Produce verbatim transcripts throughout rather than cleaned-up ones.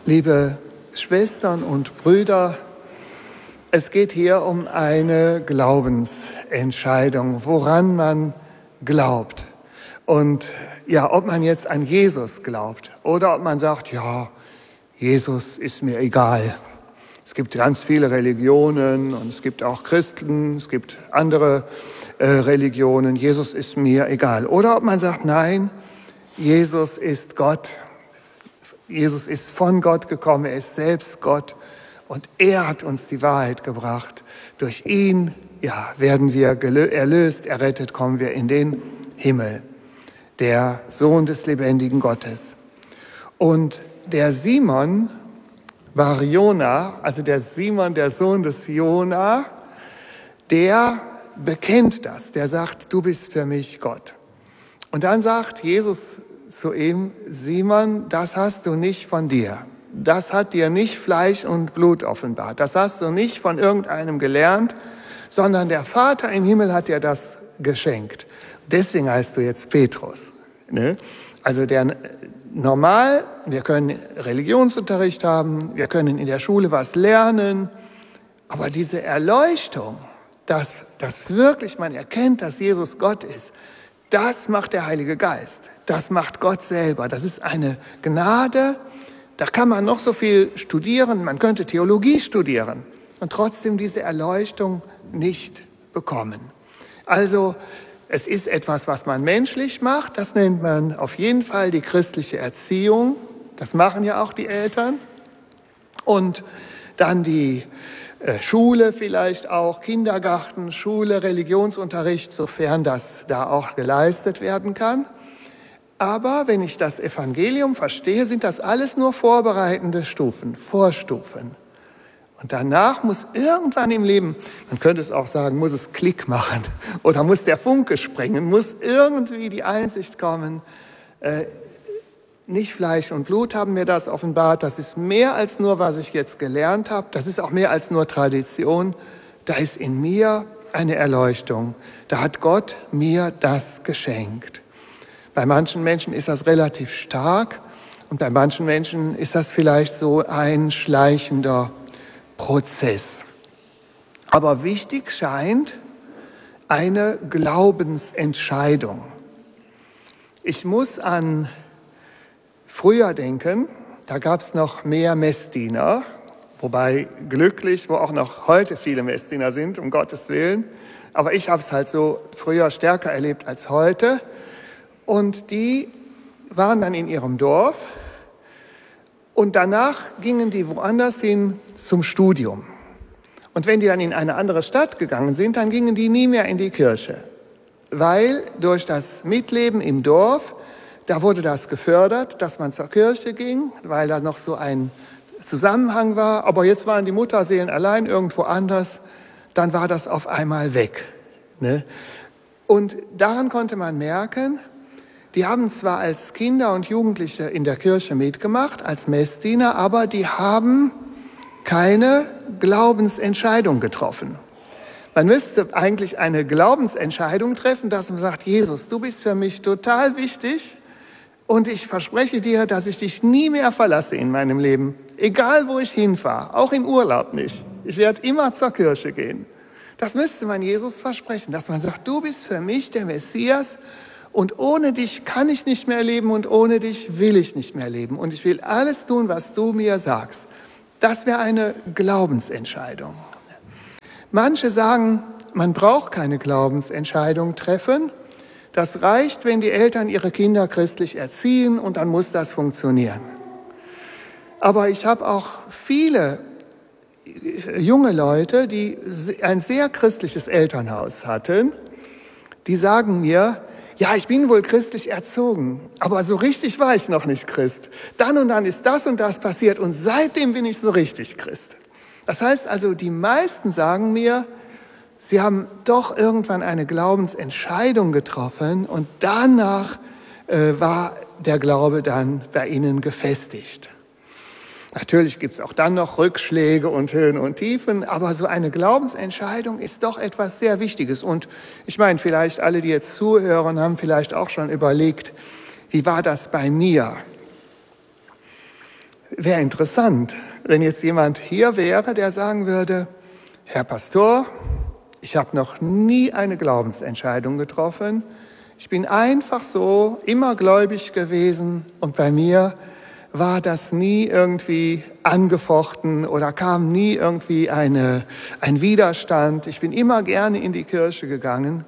Liebe Schwestern und Brüder, es geht hier um eine Glaubensentscheidung, woran man glaubt. Und ja, ob man jetzt an Jesus glaubt oder ob man sagt, ja, Jesus ist mir egal. Es gibt ganz viele Religionen und es gibt auch Christen, es gibt andere äh, Religionen. Jesus ist mir egal. Oder ob man sagt, nein, Jesus ist Gott. Jesus ist von Gott gekommen, er ist selbst Gott und er hat uns die Wahrheit gebracht. Durch ihn ja, werden wir erlöst, errettet, kommen wir in den Himmel. Der Sohn des lebendigen Gottes. Und der Simon Bar Jona, also der Simon, der Sohn des Jona, der bekennt das, der sagt, du bist für mich Gott. Und dann sagt Jesus zu ihm, Simon, das hast du nicht von dir. Das hat dir nicht Fleisch und Blut offenbart. Das hast du nicht von irgendeinem gelernt, sondern der Vater im Himmel hat dir das geschenkt. Deswegen heißt du jetzt Petrus. Ne? Also der normal, wir können Religionsunterricht haben, wir können in der Schule was lernen, aber diese Erleuchtung, dass, dass wirklich man erkennt, dass Jesus Gott ist, das macht der Heilige Geist. Das macht Gott selber. Das ist eine Gnade. Da kann man noch so viel studieren. Man könnte Theologie studieren und trotzdem diese Erleuchtung nicht bekommen. Also es ist etwas, was man menschlich macht. Das nennt man auf jeden Fall die christliche Erziehung. Das machen ja auch die Eltern. Und dann die äh, Schule vielleicht auch, Kindergarten, Schule, Religionsunterricht, sofern das da auch geleistet werden kann. Aber wenn ich das Evangelium verstehe, sind das alles nur vorbereitende Stufen, Vorstufen. Und danach muss irgendwann im Leben, man könnte es auch sagen, muss es Klick machen oder muss der Funke springen, muss irgendwie die Einsicht kommen, äh, nicht Fleisch und Blut haben mir das offenbart, das ist mehr als nur, was ich jetzt gelernt habe, das ist auch mehr als nur Tradition, da ist in mir eine Erleuchtung, da hat Gott mir das geschenkt. Bei manchen Menschen ist das relativ stark und bei manchen Menschen ist das vielleicht so ein schleichender Prozess. Aber wichtig scheint eine Glaubensentscheidung. Ich muss an früher denken, da gab es noch mehr Messdiener, wobei glücklich, wo auch noch heute viele Messdiener sind, um Gottes Willen. Aber ich habe es halt so früher stärker erlebt als heute. Und die waren dann in ihrem Dorf und danach gingen die woanders hin zum Studium. Und wenn die dann in eine andere Stadt gegangen sind, dann gingen die nie mehr in die Kirche. Weil durch das Mitleben im Dorf, da wurde das gefördert, dass man zur Kirche ging, weil da noch so ein Zusammenhang war. Aber jetzt waren die Mutterseelen allein irgendwo anders, dann war das auf einmal weg. Ne? Und daran konnte man merken, die haben zwar als Kinder und Jugendliche in der Kirche mitgemacht, als Messdiener, aber die haben keine Glaubensentscheidung getroffen. Man müsste eigentlich eine Glaubensentscheidung treffen, dass man sagt, Jesus, du bist für mich total wichtig und ich verspreche dir, dass ich dich nie mehr verlasse in meinem Leben. Egal, wo ich hinfahre, auch im Urlaub nicht. Ich werde immer zur Kirche gehen. Das müsste man Jesus versprechen, dass man sagt, du bist für mich der Messias, und ohne dich kann ich nicht mehr leben und ohne dich will ich nicht mehr leben. Und ich will alles tun, was du mir sagst. Das wäre eine Glaubensentscheidung. Manche sagen, man braucht keine Glaubensentscheidung treffen. Das reicht, wenn die Eltern ihre Kinder christlich erziehen und dann muss das funktionieren. Aber ich habe auch viele junge Leute, die ein sehr christliches Elternhaus hatten, die sagen mir, ja, ich bin wohl christlich erzogen, aber so richtig war ich noch nicht Christ. Dann und dann ist das und das passiert und seitdem bin ich so richtig Christ. Das heißt also, die meisten sagen mir, sie haben doch irgendwann eine Glaubensentscheidung getroffen und danach äh, war der Glaube dann bei ihnen gefestigt. Natürlich gibt es auch dann noch Rückschläge und Höhen und Tiefen, aber so eine Glaubensentscheidung ist doch etwas sehr Wichtiges. Und ich meine, vielleicht alle, die jetzt zuhören, haben vielleicht auch schon überlegt, wie war das bei mir? wäre interessant, wenn jetzt jemand hier wäre, der sagen würde, Herr Pastor, ich habe noch nie eine Glaubensentscheidung getroffen. Ich bin einfach so immer gläubig gewesen und bei mir war das nie irgendwie angefochten oder kam nie irgendwie eine, ein Widerstand. Ich bin immer gerne in die Kirche gegangen.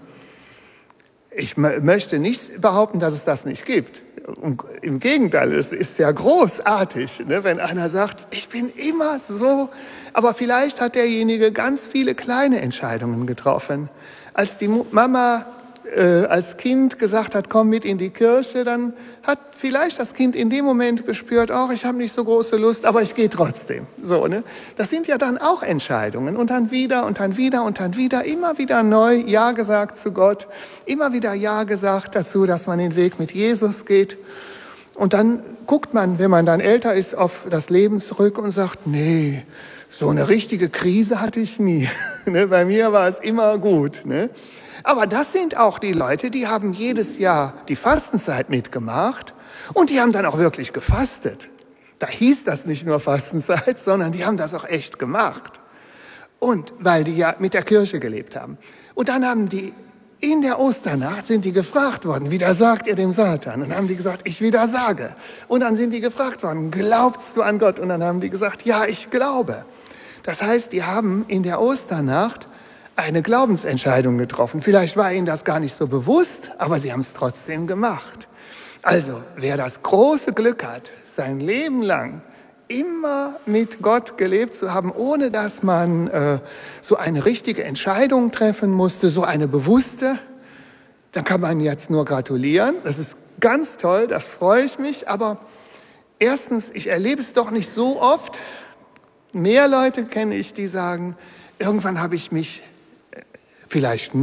Ich möchte nicht behaupten, dass es das nicht gibt. Im Gegenteil, es ist ja großartig, ne, wenn einer sagt, ich bin immer so. Aber vielleicht hat derjenige ganz viele kleine Entscheidungen getroffen. Als die Mama äh, als Kind gesagt hat, komm mit in die Kirche, dann hat vielleicht das Kind in dem Moment gespürt, oh, ich habe nicht so große Lust, aber ich gehe trotzdem. So, ne? Das sind ja dann auch Entscheidungen. Und dann wieder und dann wieder und dann wieder, immer wieder neu Ja gesagt zu Gott, immer wieder Ja gesagt dazu, dass man den Weg mit Jesus geht. Und dann guckt man, wenn man dann älter ist, auf das Leben zurück und sagt, nee, so eine richtige Krise hatte ich nie. Ne? Bei mir war es immer gut. Ne? Aber das sind auch die Leute, die haben jedes Jahr die Fastenzeit mitgemacht und die haben dann auch wirklich gefastet. Da hieß das nicht nur Fastenzeit, sondern die haben das auch echt gemacht. Und weil die ja mit der Kirche gelebt haben. Und dann haben die in der Osternacht sind die gefragt worden, widersagt ihr dem Satan? Und dann haben die gesagt, ich widersage. Und dann sind die gefragt worden, glaubst du an Gott? Und dann haben die gesagt, ja, ich glaube. Das heißt, die haben in der Osternacht eine Glaubensentscheidung getroffen. Vielleicht war ihnen das gar nicht so bewusst, aber sie haben es trotzdem gemacht. Also, wer das große Glück hat, sein Leben lang immer mit Gott gelebt zu haben, ohne dass man äh, so eine richtige Entscheidung treffen musste, so eine bewusste, dann kann man jetzt nur gratulieren. Das ist ganz toll, das freue ich mich. Aber erstens, ich erlebe es doch nicht so oft. Mehr Leute kenne ich, die sagen, irgendwann habe ich mich vielleicht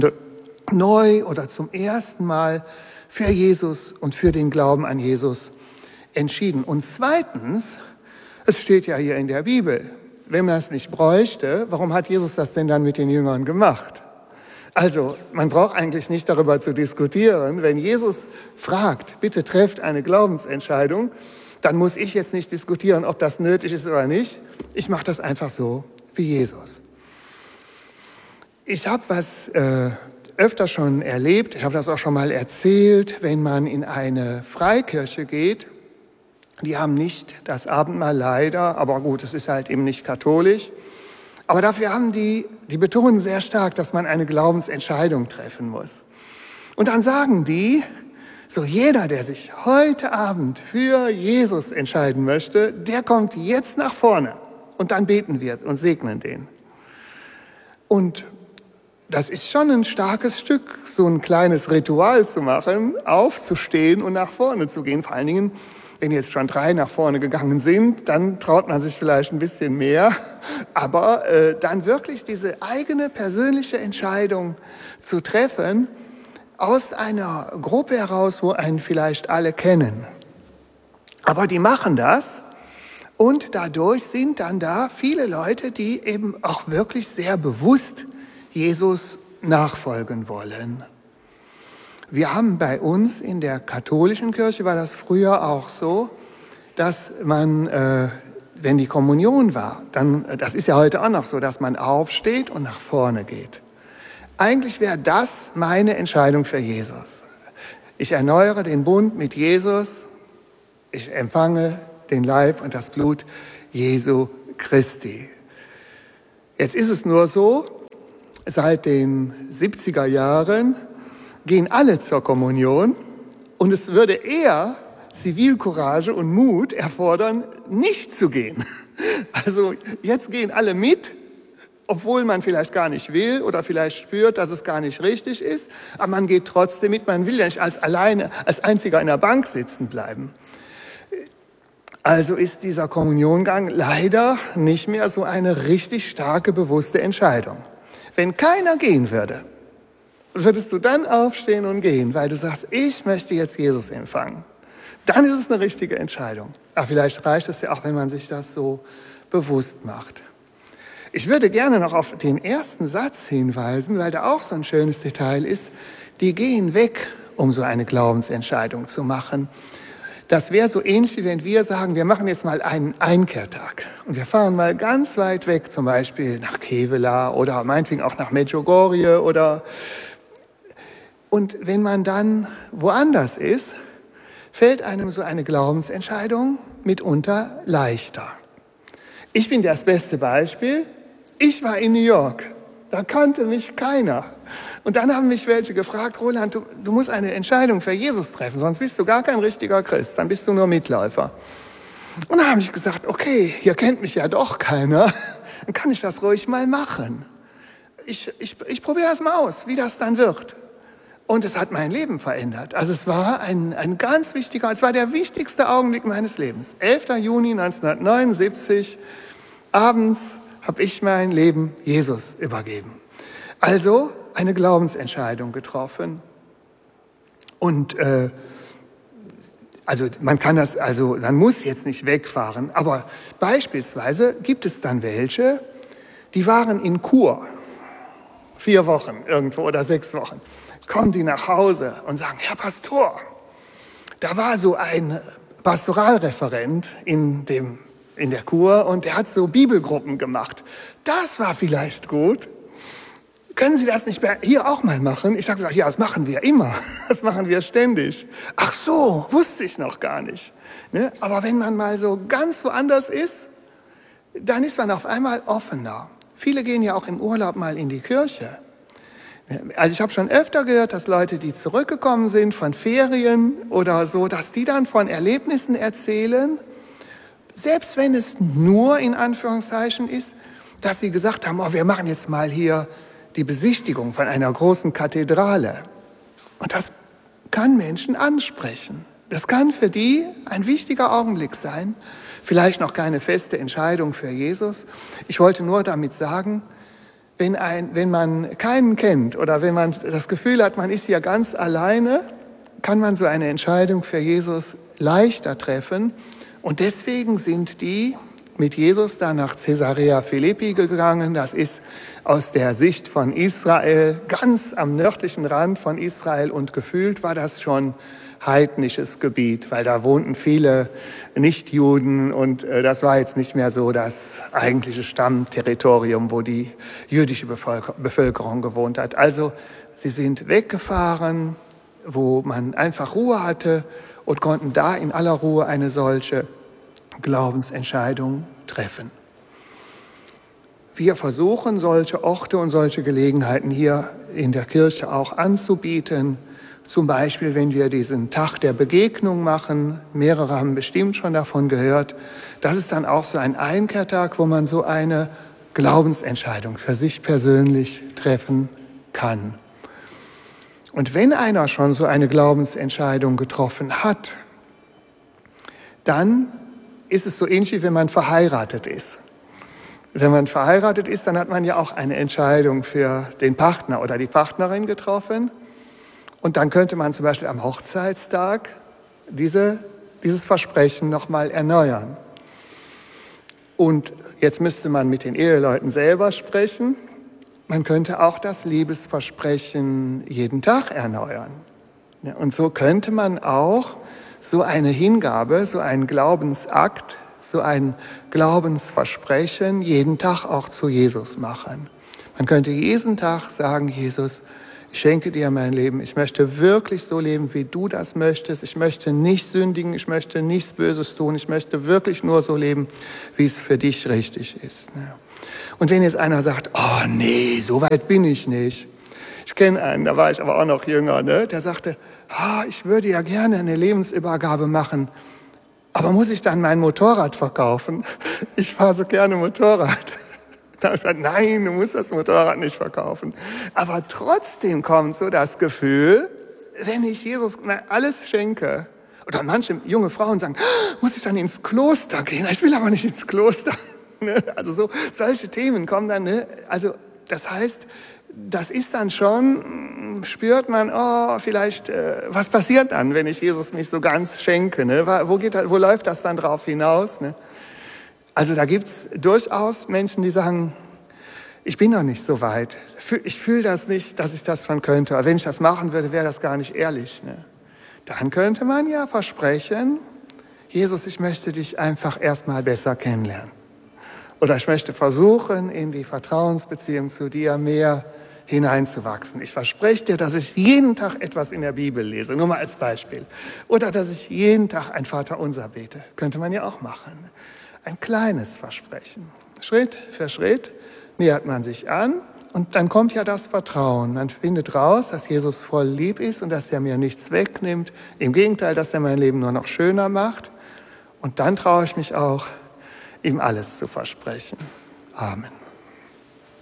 neu oder zum ersten Mal für Jesus und für den Glauben an Jesus entschieden. Und zweitens, es steht ja hier in der Bibel, wenn man es nicht bräuchte, warum hat Jesus das denn dann mit den Jüngern gemacht? Also, man braucht eigentlich nicht darüber zu diskutieren. Wenn Jesus fragt, bitte trefft eine Glaubensentscheidung, dann muss ich jetzt nicht diskutieren, ob das nötig ist oder nicht. Ich mache das einfach so wie Jesus. Ich habe was äh, öfter schon erlebt, ich habe das auch schon mal erzählt, wenn man in eine Freikirche geht. Die haben nicht das Abendmahl leider, aber gut, es ist halt eben nicht katholisch. Aber dafür haben die, die betonen sehr stark, dass man eine Glaubensentscheidung treffen muss. Und dann sagen die, so jeder, der sich heute Abend für Jesus entscheiden möchte, der kommt jetzt nach vorne. Und dann beten wir und segnen den. Und das ist schon ein starkes Stück, so ein kleines Ritual zu machen, aufzustehen und nach vorne zu gehen. Vor allen Dingen, wenn jetzt schon drei nach vorne gegangen sind, dann traut man sich vielleicht ein bisschen mehr. Aber äh, dann wirklich diese eigene persönliche Entscheidung zu treffen, aus einer Gruppe heraus, wo einen vielleicht alle kennen. Aber die machen das und dadurch sind dann da viele Leute, die eben auch wirklich sehr bewusst Jesus nachfolgen wollen. Wir haben bei uns in der katholischen Kirche, war das früher auch so, dass man, äh, wenn die Kommunion war, dann, das ist ja heute auch noch so, dass man aufsteht und nach vorne geht. Eigentlich wäre das meine Entscheidung für Jesus. Ich erneuere den Bund mit Jesus, ich empfange den Leib und das Blut Jesu Christi. Jetzt ist es nur so, seit den siebziger Jahren gehen alle zur Kommunion und es würde eher Zivilcourage und Mut erfordern, nicht zu gehen. Also jetzt gehen alle mit, obwohl man vielleicht gar nicht will oder vielleicht spürt, dass es gar nicht richtig ist, aber man geht trotzdem mit, man will ja nicht als alleine, als einziger in der Bank sitzen bleiben. Also ist dieser Kommuniongang leider nicht mehr so eine richtig starke, bewusste Entscheidung. Wenn keiner gehen würde, würdest du dann aufstehen und gehen, weil du sagst, ich möchte jetzt Jesus empfangen. Dann ist es eine richtige Entscheidung. Aber vielleicht reicht es ja auch, wenn man sich das so bewusst macht. Ich würde gerne noch auf den ersten Satz hinweisen, weil da auch so ein schönes Detail ist. Die gehen weg, um so eine Glaubensentscheidung zu machen. Das wäre so ähnlich, wie wenn wir sagen, wir machen jetzt mal einen Einkehrtag. Und wir fahren mal ganz weit weg, zum Beispiel nach Kevela oder meinetwegen auch nach Medjugorje oder... Und wenn man dann woanders ist, fällt einem so eine Glaubensentscheidung mitunter leichter. Ich bin das beste Beispiel. Ich war in New York. Da kannte mich keiner. Und dann haben mich welche gefragt, Roland, du, du musst eine Entscheidung für Jesus treffen, sonst bist du gar kein richtiger Christ, dann bist du nur Mitläufer. Und dann habe ich gesagt, okay, hier kennt mich ja doch keiner, dann kann ich das ruhig mal machen. Ich, ich, ich probiere das mal aus, wie das dann wird. Und es hat mein Leben verändert. Also es war ein, ein ganz wichtiger, es war der wichtigste Augenblick meines Lebens. elfter Juni neunzehnhundertneunundsiebzig, abends habe ich mein Leben Jesus übergeben. Also eine Glaubensentscheidung getroffen. Und äh, also man kann das, also man muss jetzt nicht wegfahren, aber beispielsweise gibt es dann welche, die waren in Kur, vier Wochen irgendwo oder sechs Wochen. Kommen die nach Hause und sagen, Herr Pastor, da war so ein Pastoralreferent in, dem, in der Kur und der hat so Bibelgruppen gemacht. Das war vielleicht gut. Können Sie das nicht hier auch mal machen? Ich habe gesagt, ja, das machen wir immer. Das machen wir ständig. Ach so, wusste ich noch gar nicht. Ne? Aber wenn man mal so ganz woanders ist, dann ist man auf einmal offener. Viele gehen ja auch im Urlaub mal in die Kirche. Also ich habe schon öfter gehört, dass Leute, die zurückgekommen sind von Ferien oder so, dass die dann von Erlebnissen erzählen, selbst wenn es nur in Anführungszeichen ist, dass sie gesagt haben, oh, wir machen jetzt mal hier die Besichtigung von einer großen Kathedrale. Und das kann Menschen ansprechen. Das kann für die ein wichtiger Augenblick sein, vielleicht noch keine feste Entscheidung für Jesus. Ich wollte nur damit sagen, Wenn, ein, wenn man keinen kennt oder wenn man das Gefühl hat, man ist hier ganz alleine, kann man so eine Entscheidung für Jesus leichter treffen. Und deswegen sind die mit Jesus dann nach Caesarea Philippi gegangen. Das ist aus der Sicht von Israel ganz am nördlichen Rand von Israel und gefühlt war das schon heidnisches Gebiet, weil da wohnten viele Nichtjuden und äh, das war jetzt nicht mehr so das eigentliche Stammterritorium, wo die jüdische Bevölker- Bevölkerung gewohnt hat. Also sie sind weggefahren, wo man einfach Ruhe hatte und konnten da in aller Ruhe eine solche Glaubensentscheidung treffen. Wir versuchen, solche Orte und solche Gelegenheiten hier in der Kirche auch anzubieten. Zum Beispiel, wenn wir diesen Tag der Begegnung machen, mehrere haben bestimmt schon davon gehört, das ist dann auch so ein Einkehrtag, wo man so eine Glaubensentscheidung für sich persönlich treffen kann. Und wenn einer schon so eine Glaubensentscheidung getroffen hat, dann ist es so ähnlich, wie wenn man verheiratet ist. Wenn man verheiratet ist, dann hat man ja auch eine Entscheidung für den Partner oder die Partnerin getroffen. Und dann könnte man zum Beispiel am Hochzeitstag diese, dieses Versprechen nochmal erneuern. Und jetzt müsste man mit den Eheleuten selber sprechen. Man könnte auch das Liebesversprechen jeden Tag erneuern. Ja, und so könnte man auch so eine Hingabe, so einen Glaubensakt, so ein Glaubensversprechen jeden Tag auch zu Jesus machen. Man könnte jeden Tag sagen, Jesus, ich schenke dir mein Leben. Ich möchte wirklich so leben, wie du das möchtest. Ich möchte nicht sündigen. Ich möchte nichts Böses tun. Ich möchte wirklich nur so leben, wie es für dich richtig ist. Und wenn jetzt einer sagt, oh nee, so weit bin ich nicht. Ich kenne einen, da war ich aber auch noch jünger, ne? Der sagte, ah, ich würde ja gerne eine Lebensübergabe machen, aber muss ich dann mein Motorrad verkaufen? Ich fahre so gerne Motorrad. Da habe ich gesagt, nein, du musst das Motorrad nicht verkaufen. Aber trotzdem kommt so das Gefühl, wenn ich Jesus alles schenke, oder manche junge Frauen sagen, muss ich dann ins Kloster gehen? Ich will aber nicht ins Kloster. Also so solche Themen kommen dann. Ne? Also das heißt, das ist dann schon, spürt man, oh, vielleicht, äh, was passiert dann, wenn ich Jesus mich so ganz schenke? Ne? Wo geht, wo läuft das dann drauf hinaus? Ne? Also da gibt's durchaus Menschen, die sagen, ich bin noch nicht so weit. Ich fühle das nicht, dass ich das schon könnte. Aber wenn ich das machen würde, wäre das gar nicht ehrlich. Ne? Dann könnte man ja versprechen, Jesus, ich möchte dich einfach erstmal besser kennenlernen. Oder ich möchte versuchen, in die Vertrauensbeziehung zu dir mehr hineinzuwachsen. Ich verspreche dir, dass ich jeden Tag etwas in der Bibel lese, nur mal als Beispiel. Oder dass ich jeden Tag ein Vaterunser bete. Könnte man ja auch machen. Ein kleines Versprechen. Schritt für Schritt nähert man sich an und dann kommt ja das Vertrauen. Man findet raus, dass Jesus voll lieb ist und dass er mir nichts wegnimmt. Im Gegenteil, dass er mein Leben nur noch schöner macht. Und dann traue ich mich auch, ihm alles zu versprechen. Amen.